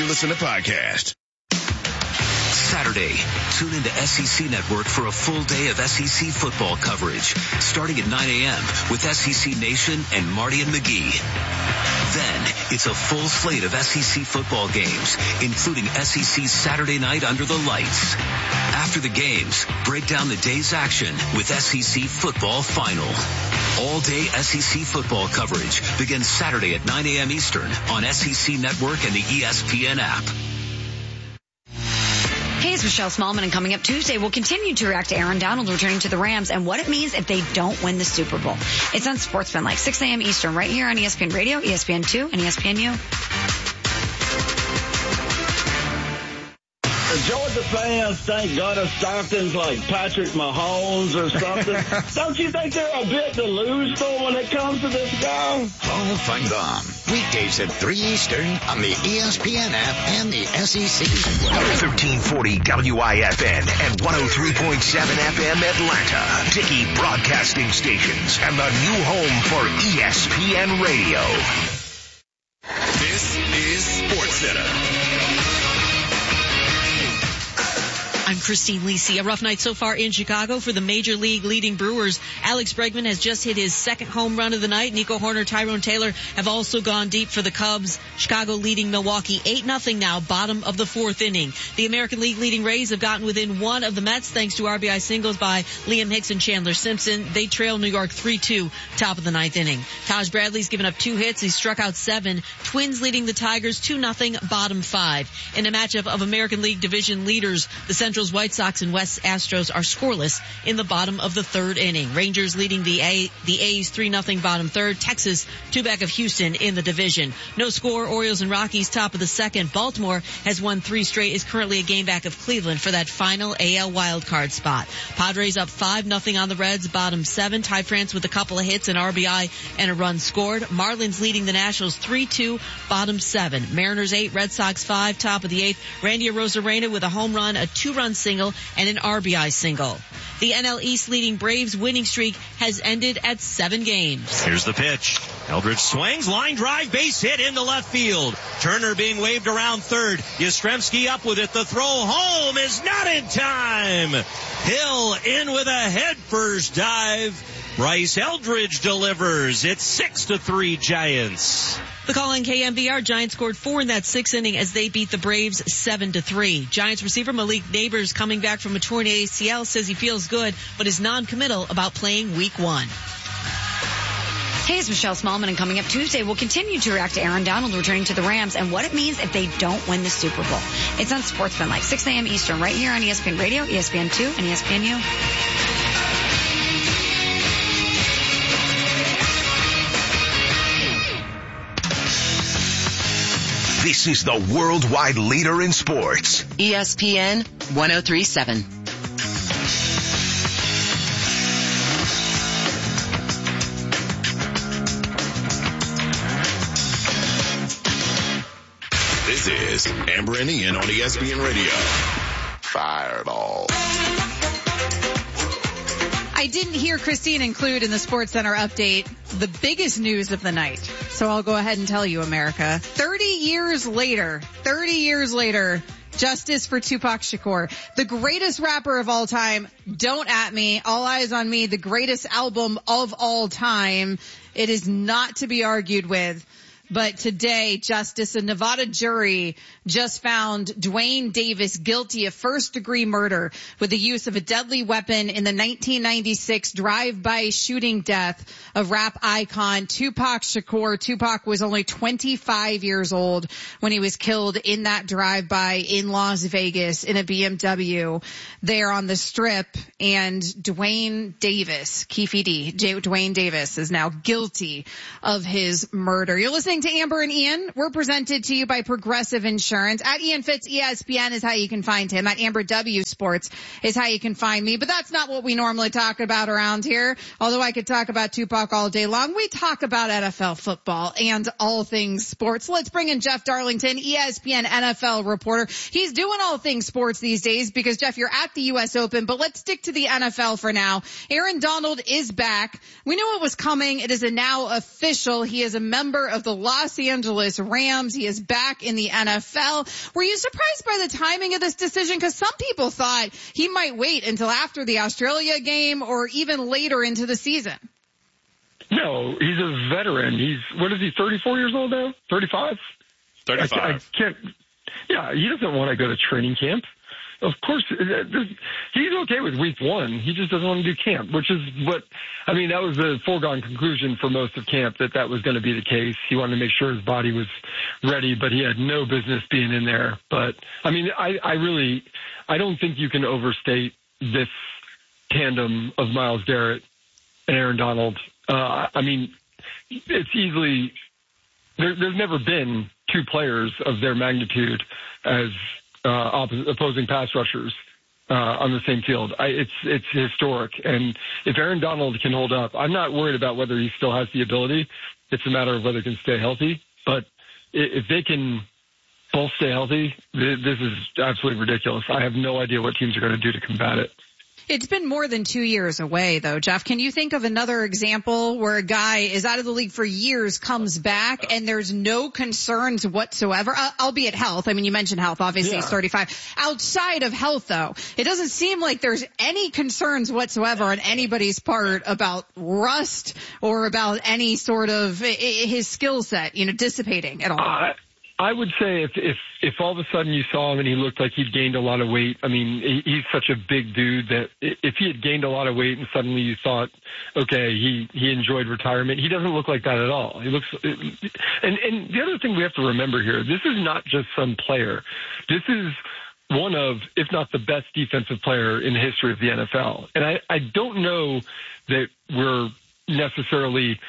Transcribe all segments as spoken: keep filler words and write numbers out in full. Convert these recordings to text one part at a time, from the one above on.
listen to podcasts. Saturday, tune into S E C Network for a full day of S E C football coverage, starting at nine a.m. with S E C Nation and Marty and McGee. Then, it's a full slate of S E C football games, including S E C Saturday Night Under the Lights. After the games, break down the day's action with S E C Football Final. All-day S E C football coverage begins Saturday at nine a.m. Eastern on S E C Network and the E S P N app. Hey, it's Michelle Smallman, and coming up Tuesday, we'll continue to react to Aaron Donald returning to the Rams and what it means if they don't win the Super Bowl. It's on Sportsman, like six a.m. Eastern, right here on E S P N Radio, E S P N two, and E S P N U. The Georgia fans think Gunnar Stockton's like Patrick Mahomes or something. Don't you think they're a bit delusional when it comes to this guy? Paul Feinbaum, weekdays at three Eastern on the E S P N app and the S E C. thirteen forty W I F N and one oh three point seven F M Atlanta. Dickey Broadcasting Stations and the new home for E S P N Radio. This is SportsCenter. I'm Christine Lisi. A rough night so far in Chicago for the Major League leading Brewers. Alex Bregman has just hit his second home run of the night. Nico Horner, Tyrone Taylor have also gone deep for the Cubs. Chicago leading Milwaukee eight nothing now, bottom of the fourth inning. The American League leading Rays have gotten within one of the Mets thanks to R B I singles by Liam Hicks and Chandler Simpson. They trail New York three two, top of the ninth inning. Taj Bradley's given up two hits. He struck out seven. Twins leading the Tigers two nothing, bottom five. In a matchup of American League division leaders, the Central White Sox and West Astros are scoreless in the bottom of the third inning. Rangers leading the A, the A's three nothing bottom third. Texas two back of Houston in the division. No score. Orioles and Rockies top of the second. Baltimore has won three straight, is currently a game back of Cleveland for that final A L wildcard spot. Padres up five nothing on the Reds, bottom seven. Ty France with a couple of hits, an R B I, and a run scored. Marlins leading the Nationals three two, bottom seven. Mariners eight, Red Sox five, top of the eighth. Randy Arozarena with a home run, a two-run single, and an R B I single. The N L East leading Braves winning streak has ended at seven games. Here's the pitch. Eldridge swings, line drive, base hit into left field. Turner being waved around third. Yastrzemski up with it. The throw home is not in time. Hill in with a head first dive. Bryce Eldridge delivers. It's six to three Giants. The call on K M V R, Giants scored four in that sixth inning as they beat the Braves seven to three. Giants receiver Malik Neighbors, coming back from a torn A C L, says he feels good but is non-committal about playing week one. Hey, it's Michelle Smallman, and coming up Tuesday, we'll continue to react to Aaron Donald returning to the Rams and what it means if they don't win the Super Bowl. It's on Sportsman, like six a.m. Eastern, right here on E S P N Radio, E S P N two, and E S P N U. This is the worldwide leader in sports. E S P N one oh three point seven. This is Amber and Ian on E S P N Radio. Fireball. I didn't hear Christine include in the Sports Center update the biggest news of the night. So I'll go ahead and tell you, America. thirty years later, thirty years later, justice for Tupac Shakur, the greatest rapper of all time. Don't at me. All eyes on me. The greatest album of all time. It is not to be argued with. But today, justice, a Nevada jury just found Dwayne Davis guilty of first-degree murder with the use of a deadly weapon in the nineteen ninety-six drive-by shooting death of rap icon Tupac Shakur. Tupac was only twenty-five years old when he was killed in that drive-by in Las Vegas in a B M W there on the Strip. And Dwayne Davis, Keefe D, J- Dwayne Davis is now guilty of his murder. You're listening to Amber and Ian. We're presented to you by Progressive Insurance. At Ian Fitz E S P N is how you can find him. At Amber W Sports is how you can find me. But that's not what we normally talk about around here. Although I could talk about Tupac all day long, we talk about N F L football and all things sports. Let's bring in Jeff Darlington, E S P N N F L reporter. He's doing all things sports these days because, Jeff, you're at the U S Open. But let's stick to the N F L for now. Aaron Donald is back. We knew it was coming. It is a now official. He is a member of the Los Angeles Rams. He is back in the N F L. Were you surprised by the timing of this decision? Because some people thought he might wait until after the Australia game or even later into the season. No, he's a veteran. He's, what is he, thirty-four years old now? thirty-five? thirty-five. I, I can't, yeah, he doesn't want to go to training camp. Of course, he's okay with week one. He just doesn't want to do camp, which is what, I mean, that was a foregone conclusion for most of camp that that was going to be the case. He wanted to make sure his body was ready, but he had no business being in there. But, I mean, I, I really, I don't think you can overstate this tandem of Myles Garrett and Aaron Donald. Uh, I mean, it's easily, there, there's never been two players of their magnitude as uh, opp- opposing pass rushers uh, on the same field. I, it's it's historic. And if Aaron Donald can hold up, I'm not worried about whether he still has the ability. It's a matter of whether he can stay healthy. But if they can both stay healthy, this is absolutely ridiculous. I have no idea what teams are going to do to combat it. It's been more than two years away, though, Jeff. Can you think of another example where a guy is out of the league for years, comes back, and there's no concerns whatsoever, uh, albeit health? I mean, you mentioned health. Obviously, yeah. He's thirty-five. Outside of health, though, it doesn't seem like there's any concerns whatsoever on anybody's part about rust or about any sort of his skill set, you know, dissipating at all. Uh, I would say if, if, if all of a sudden you saw him and he looked like he'd gained a lot of weight, I mean, he, he's such a big dude that if he had gained a lot of weight and suddenly you thought, okay, he, he enjoyed retirement, he doesn't look like that at all. He looks, and, and the other thing we have to remember here, this is not just some player. This is one of, if not the best defensive player in the history of the N F L. And I, I don't know that we're necessarily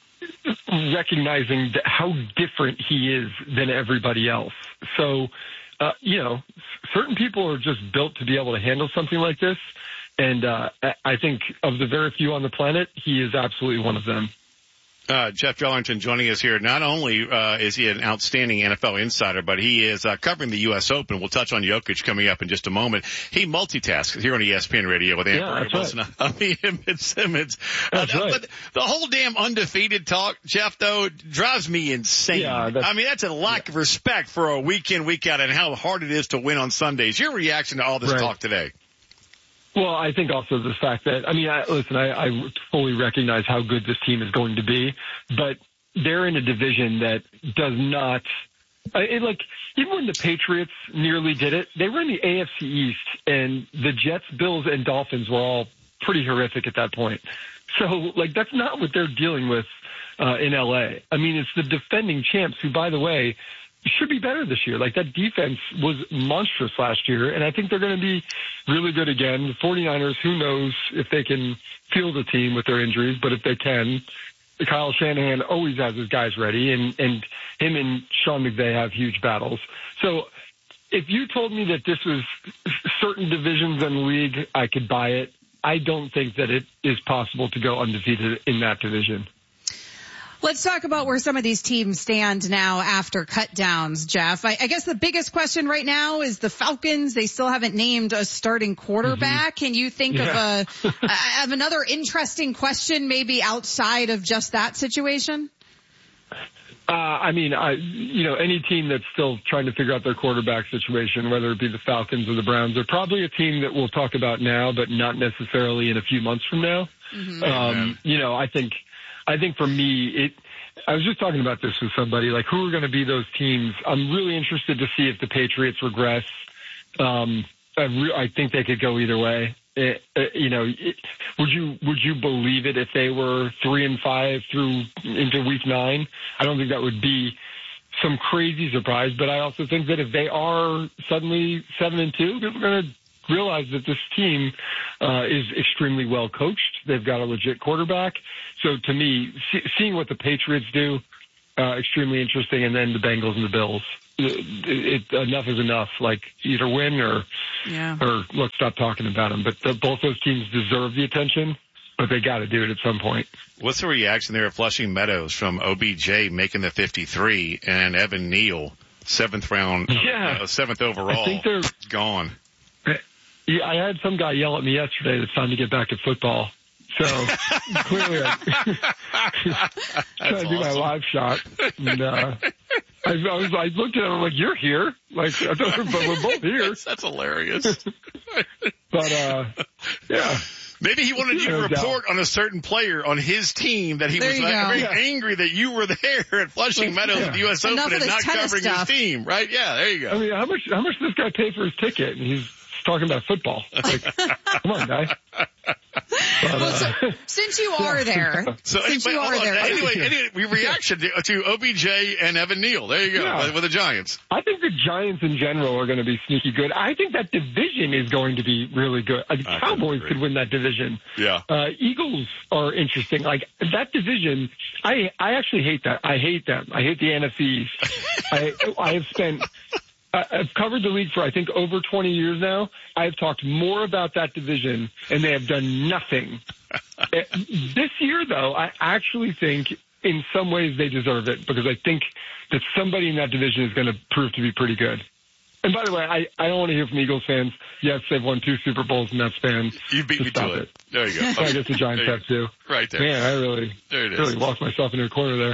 recognizing that how different he is than everybody else. So, uh, you know, certain people are just built to be able to handle something like this. And uh, I think of the very few on the planet, he is absolutely one of them. Uh, Jeff Darlington joining us here. Not only uh, is he an outstanding N F L insider, but he is uh, covering the U S Open. We'll touch on Jokic coming up in just a moment. He multitasks here on E S P N Radio with Amber yeah, Wilson. Right. I mean, him and Simmons. That's uh, right. But the whole damn undefeated talk, Jeff, though, drives me insane. Yeah, I mean, that's a lack yeah. of respect for a week in, week out, and how hard it is to win on Sundays. Your reaction to all this right. talk today? Well, I think also the fact that, I mean, I, listen, I, I fully recognize how good this team is going to be, but they're in a division that does not, it, like, even when the Patriots nearly did it, they were in the A F C East, and the Jets, Bills, and Dolphins were all pretty horrific at that point. So, like, that's not what they're dealing with uh, in L A. I mean, it's the defending champs who, by the way, should be better this year. Like, that defense was monstrous last year, and I think they're going to be really good again. The 49ers, who knows if they can field a team with their injuries, but if they can, Kyle Shanahan always has his guys ready, and, and him and Sean McVay have huge battles. So if you told me that this was certain divisions in the league, I could buy it. I don't think that it is possible to go undefeated in that division. Let's talk about where some of these teams stand now after cut downs, Jeff. I, I guess the biggest question right now is the Falcons. They still haven't named a starting quarterback. Mm-hmm. Can you think yeah. of a of another interesting question maybe outside of just that situation? Uh, I mean, I, you know, any team that's still trying to figure out their quarterback situation, whether it be the Falcons or the Browns, they're probably a team that we'll talk about now, but not necessarily in a few months from now. Mm-hmm. Um, you know, I think, I think for me, it, I was just talking about this with somebody, like who are going to be those teams. I'm really interested to see if the Patriots regress. Um, I, re- I think they could go either way. It, uh, you know, it, would you would you believe it if they were three and five through into week nine? I don't think that would be some crazy surprise, but I also think that if they are suddenly seven and two, people are going to realize that this team uh, is extremely well coached. They've got a legit quarterback. So to me, see, seeing what the Patriots do, uh, extremely interesting, and then the Bengals and the Bills. It, it, enough is enough. Like either win or yeah. or let's stop talking about them. But the, both those teams deserve the attention, but they got to do it at some point. What's the reaction there at Flushing Meadows from O B J making the fifty-three and Evan Neal, seventh round, yeah. uh, seventh overall, I think they're gone? Yeah, I had some guy yell at me yesterday that's time to get back to football. So clearly, I'm trying to do my live shot. And, uh, I, I was, I looked at him, I'm like, "You're here?" Like, I thought, but we're both here. That's, that's hilarious. But uh, yeah. Maybe he wanted you to No report doubt. on a certain player on his team that he There was you like, go. very Yeah. angry that you were there at Flushing Well, Meadows yeah. at the U S Enough Open of and this not tennis covering stuff. his team, right? Yeah, there you go. I mean, how much how much does this guy pay for his ticket? And he's talking about football. Like, come on, guy. But, Well, so, uh, since you are there, So since anyway, you hold are on. there, anyway, anyway, we reaction to, to O B J and Evan Neal. There you go, Yeah. with, with the Giants. I think the Giants in general are going to be sneaky good. I think that division is going to be really good. Uh, The I Cowboys agree. could win that division. Yeah. Uh, Eagles are interesting. Like that division, I I actually hate that. I hate them. I hate the N F C East. I I have spent. I- I've covered the league for, I think, over twenty years now. I've talked more about that division, and they have done nothing. Uh, This year, though, I actually think in some ways they deserve it because I think that somebody in that division is going to prove to be pretty good. And by the way, I, I don't want to hear from Eagles fans. Yes, they've won two Super Bowls in that span. You beat So me stop to it. There you go. So I guess the Giants There you- have too. Right there. Man, I really, There it is. really walked myself into a corner there.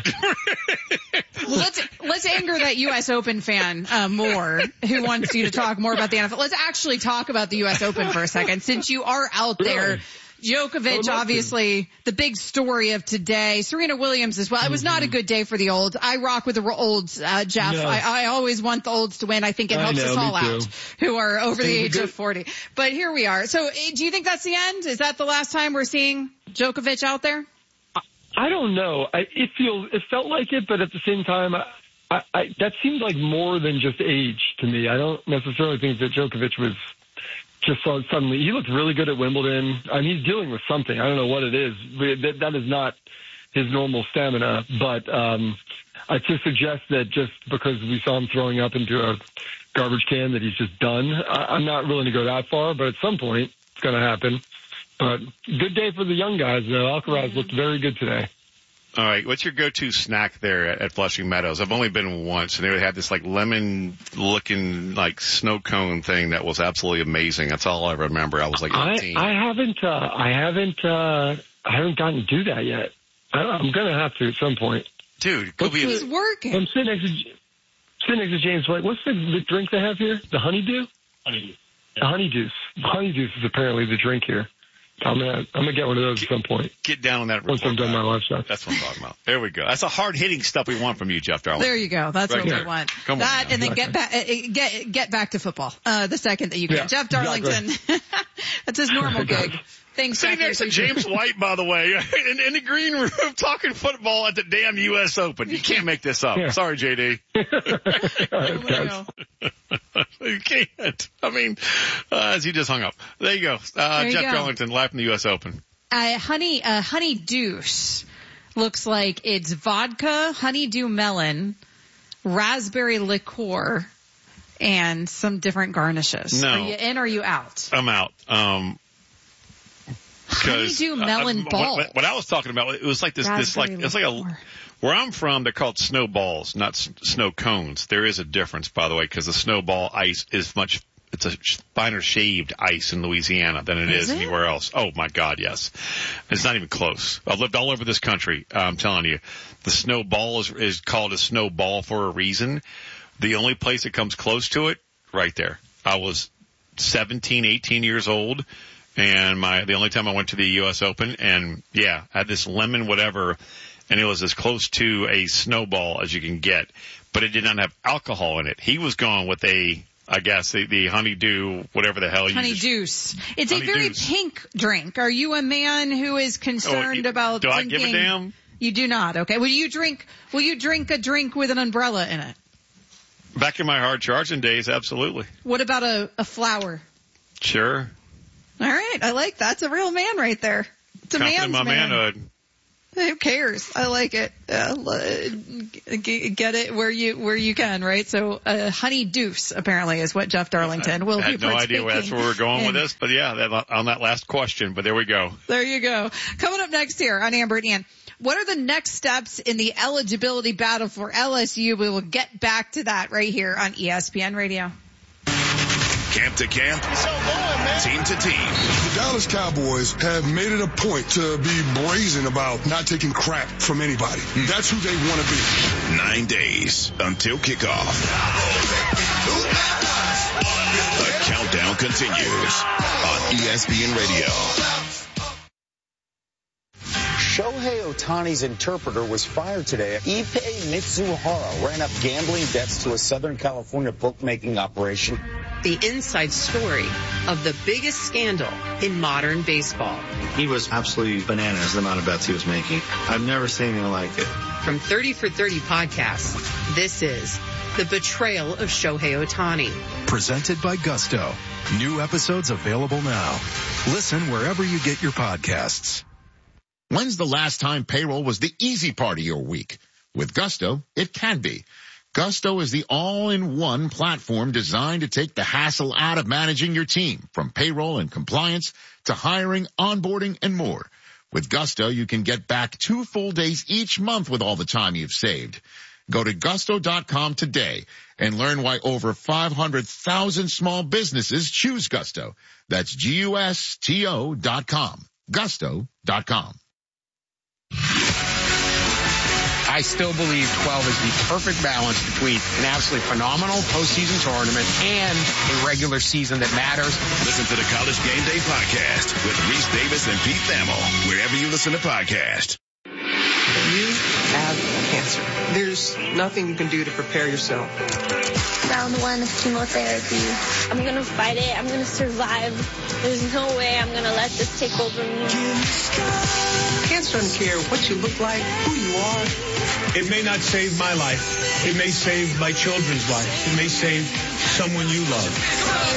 well, let's let's anger that U S Open fan uh, more who wants you to talk more about the N F L. Let's actually talk about the U S Open for a second, since you are out there. Really? I Djokovic, would love obviously, the big story of today. Serena Williams as well. It was not a good day for the olds. I rock with the olds, uh, Jeff. No. I, I always want the olds to win. I think it I helps know, us all me too. out who are over the It was a age good- of forty. But here we are. So, eh, do you think that's the end? Is that the last time we're seeing Djokovic out there? I don't know. I, it feels, it felt like it, but at the same time, I, I, I, that seemed like more than just age to me. I don't necessarily think that Djokovic was just so suddenly. He looked really good at Wimbledon. I mean, he's dealing with something. I don't know what it is. But That, that is not his normal stamina. But um, I to suggest that just because we saw him throwing up into a garbage can that he's just done. I, I'm not willing to go that far, but at some point it's going to happen. But good day for the young guys, though. Alcaraz looked very good today. All right, what's your go-to snack there at, at Flushing Meadows? I've only been once, and they had this like lemon-looking like snow cone thing that was absolutely amazing. That's all I remember. I was like I, eighteen. I haven't, uh, I haven't, uh, I haven't gotten to do that yet. I, I'm gonna have to at some point. Dude, could be. He's working. I'm sitting next to, sitting next to James. Like, what's the, the drink they have here? The honeydew? Honeydew. The honeydew. Honeydew is apparently the drink here. I'm gonna, I'm gonna get one of those at some point. Get down on that report. Once I'm done my live shot. That's what I'm talking about. There we go. That's the hard-hitting stuff we want from you, Jeff Darling. There you go. That's Right what there. we want. Come on that now. and then get back, uh, get get back to football. Uh, the second that you can. Yeah, Jeff Darlington. That's his normal gig. Thanks, Sitting Jackie. next to Appreciate it. James White, by the way, in, in the green room talking football at the damn U S Open. You can't make this up. Yeah. Sorry, J D. All right, guys. You can't. I mean, uh, as he just hung up. There you go. Uh, There you Jeff go. Darlington live from the U S Open. Uh, honey, uh, honey deuce looks like it's vodka, honeydew melon, raspberry liqueur, and some different garnishes. No. Are you in or are you out? I'm out. Um, 'cause, Honeydew melon uh, ball. What, what I was talking about, it was like this, this like, Raspberry it's like a, liqueur. where I'm from, they're called snow balls, not s- snow cones. There is a difference, by the way, because the snowball ice is much, it's a sh- finer shaved ice in Louisiana than it is, Is it? anywhere else. Oh my God, yes. It's not even close. I've lived all over this country. I'm telling you, the snowball is, is called a snowball for a reason. The only place that comes close to it, right there. I was seventeen, eighteen years old, and my the only time I went to the U S Open, and yeah, I had this lemon whatever, and it was as close to a snowball as you can get, but it did not have alcohol in it. He was going with a, I guess, the, the honeydew, whatever the hell you Honey just- deuce. It's a Honey very deuce. pink drink. Are you a man who is concerned Oh, you- about do I drinking? give a damn? You do not. Okay. Will you drink? Will you drink a drink with an umbrella in it? Back in my hard charging days, absolutely. What about a, a flower? Sure. All right. I like that. That's a real man right there. It's a Confident in man's my man. manhood. Who cares? I like it. Uh, l- g- get it where you where you can, right? So, uh, honey deuce apparently is what Jeff Darlington will I be had no idea where that's where we're going with in. this, but yeah, that, on that last question, but there we go. There you go. Coming up next here on Amber and Ian. What are the next steps in the eligibility battle for L S U? We will get back to that right here on E S P N Radio. Camp to camp, team to team. The Dallas Cowboys have made it a point to be brazen about not taking crap from anybody. That's who they want to be. Nine days until kickoff. The countdown continues on E S P N Radio. Shohei Ohtani's interpreter was fired today. Ippei Mitsuhara ran up gambling debts to a Southern California bookmaking operation. The inside story of the biggest scandal in modern baseball. He was absolutely bananas, the amount of bets he was making. I've never seen anything like it. From thirty for thirty podcasts, this is The Betrayal of Shohei Ohtani. Presented by Gusto. New episodes available now. Listen wherever you get your podcasts. When's the last time payroll was the easy part of your week? With Gusto, it can be. Gusto is the all-in-one platform designed to take the hassle out of managing your team, from payroll and compliance to hiring, onboarding, and more. With Gusto, you can get back two full days each month with all the time you've saved. Go to gusto dot com today and learn why over five hundred thousand small businesses choose Gusto. That's G U S T O dot com. gusto dot com. I still believe twelve is the perfect balance between an absolutely phenomenal postseason tournament and a regular season that matters. Listen to the College Game Day podcast with Reese Davis and Pete Thamel, wherever you listen to podcasts. You have cancer. There's nothing you can do to prepare yourself. Round one of chemotherapy. I'm going to fight it. I'm going to survive. There's no way I'm going to let this take over me. Cancer doesn't care what you look like, who you are. It may not save my life. It may save my children's life. It may save someone you love.